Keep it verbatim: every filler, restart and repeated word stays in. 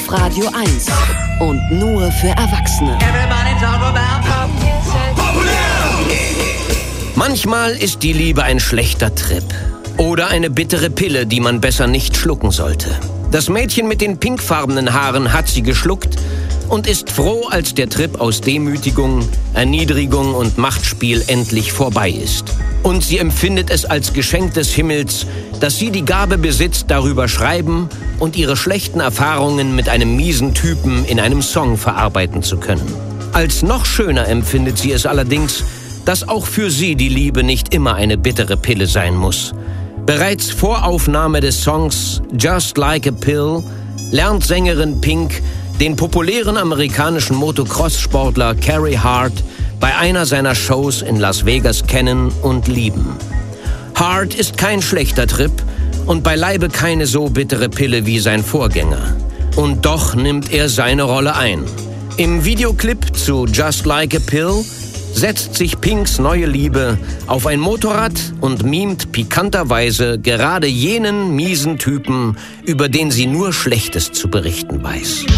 auf Radio eins. Und nur für Erwachsene. Manchmal ist die Liebe ein schlechter Trip. Oder eine bittere Pille, die man besser nicht schlucken sollte. Das Mädchen mit den pinkfarbenen Haaren hat sie geschluckt und ist froh, als der Trip aus Demütigung, Erniedrigung und Machtspiel endlich vorbei ist. Und sie empfindet es als Geschenk des Himmels, dass sie die Gabe besitzt, darüber schreiben und ihre schlechten Erfahrungen mit einem miesen Typen in einem Song verarbeiten zu können. Als noch schöner empfindet sie es allerdings, dass auch für sie die Liebe nicht immer eine bittere Pille sein muss. Bereits vor Aufnahme des Songs Just Like a Pill lernt Sängerin Pink den populären amerikanischen Motocross-Sportler Carey Hart bei einer seiner Shows in Las Vegas kennen und lieben. Hart ist kein schlechter Trip und beileibe keine so bittere Pille wie sein Vorgänger. Und doch nimmt er seine Rolle ein. Im Videoclip zu Just Like a Pill setzt sich Pinks neue Liebe auf ein Motorrad und mimt pikanterweise gerade jenen miesen Typen, über den sie nur Schlechtes zu berichten weiß.